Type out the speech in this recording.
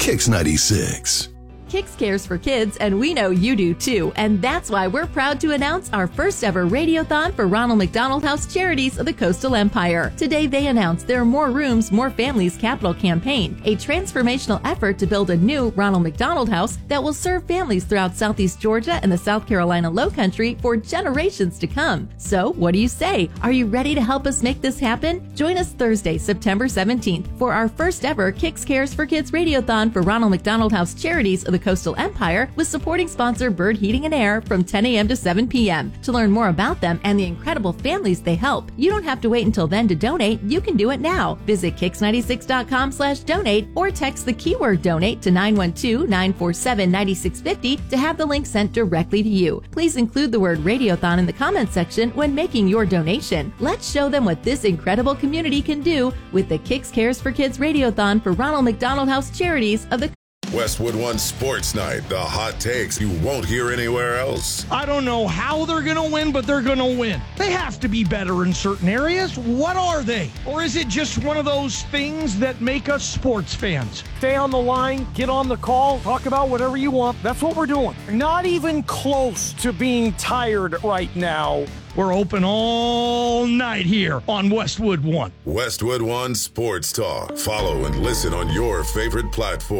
Kicks 96. Kicks cares for kids, and we know you do too. And that's why we're proud to announce our first ever Radiothon for Ronald McDonald House Charities of the Coastal Empire. Today they announced their More Rooms, More Families capital campaign, a transformational effort to build a new Ronald McDonald House that will serve families throughout Southeast Georgia and the South Carolina Lowcountry for generations to come. So what do you say? Are you ready to help us make this happen? Join us Thursday, September 17th for our first ever Kicks Cares for Kids Radiothon for Ronald McDonald House Charities of the Coastal Empire with supporting sponsor Bird Heating and Air from 10 a.m. to 7 p.m. To learn more about them and the incredible families they help, you don't have to wait until then to donate. You can do it now. Visit kicks96.com/donate or text the keyword donate to 912-947-9650 to have the link sent directly to you. Please include the word Radiothon in the comments section when making your donation. Let's show them what this incredible community can do with the Kicks Cares for Kids Radiothon for Ronald McDonald House Charities of the Westwood One Sports Night, the hot takes you won't hear anywhere else. I don't know how they're going to win, but they're going to win. They have to be better in certain areas. What are they? Or is it just one of those things that make us sports fans? Stay on the line, get on the call, talk about whatever you want. That's what we're doing. Not even close to being tired right now. We're open all night here on Westwood One. Westwood One Sports Talk. Follow and listen on your favorite platform.